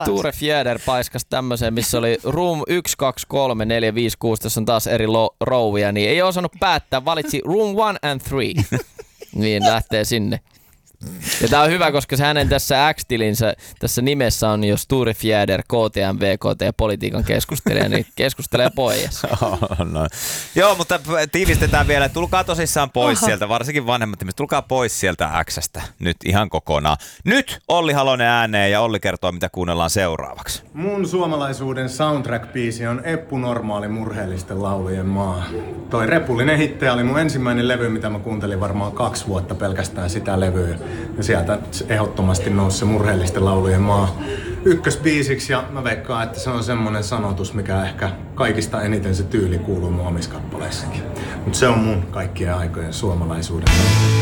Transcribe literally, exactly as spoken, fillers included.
Ture Fjäder paiskas tämmöiseen, missä oli room yksi, kaksi, kolme, neljä, viisi, kuusi, tässä on taas eri lo- rouvia, niin ei osannut päättää, valitsi room one and three. Niin lähtee sinne. Ja tää on hyvä, koska se hänen tässä X-tilinsä, tässä nimessä on jo Ture Fjäder, K T M, V K T ja politiikan keskustelija, niin keskustelee pois. Oh, no. Joo, mutta tiivistetään vielä, tulkaa tosissaan pois Oha. sieltä, varsinkin vanhemmat ihmiset, tulkaa pois sieltä X:stä nyt ihan kokonaan. Nyt Olli Halonen ääneen ja Olli kertoo, mitä kuunnellaan seuraavaksi. Mun suomalaisuuden soundtrack-biisi on Eppu Normaali murheellisten laulujen maa. Toi Repullinen hittejä oli mun ensimmäinen levy, mitä mä kuuntelin varmaan kaksi vuotta pelkästään sitä levyä. Ja sieltä ehdottomasti nousi se murheellisten laulujen maa ykkösbiisiksi ja mä veikkaan, että se on semmonen sanotus, mikä ehkä kaikista eniten se tyyli kuuluu mun omissa kappaleissakin. Mut se on mun kaikkien aikojen suomalaisuuden